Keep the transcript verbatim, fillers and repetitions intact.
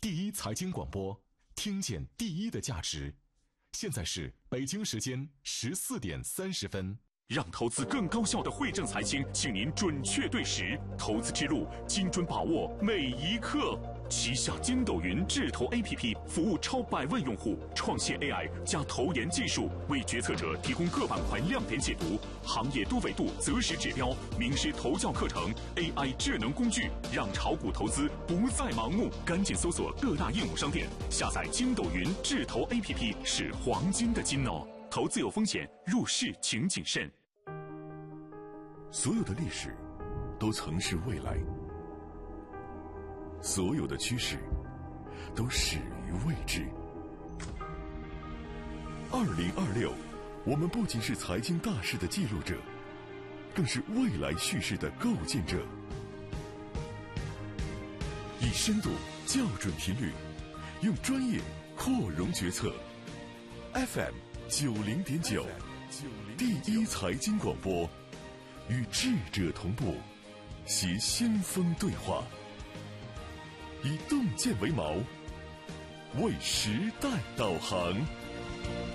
第一财经广播，听见第一的价值。现在是北京时间十四点三十分。 让投资更高效的汇正财经，请您准确对时，投资之路精准把握每一刻。旗下筋斗云智投 A P P 服务超百万用户，创新 A I 加投研技术，为决策者提供各板块亮点解读、行业多维度择时指标、名师投教课程、A I 智能工具，让炒股投资不再盲目。赶紧搜索各大应用商店，下载筋斗云智投 A P P 是黄金的金哦。投资有风险，入市请谨慎。 所有的历史都曾是未来，所有的趋势都始于未知。二零二六，我们不仅是财经大事的记录者，更是未来叙事的构建者。以深度校准频率，用专业扩容决策。F M 九零点九，第一财经广播。与智者同步，携先锋对话，以洞见为锚，为时代导航。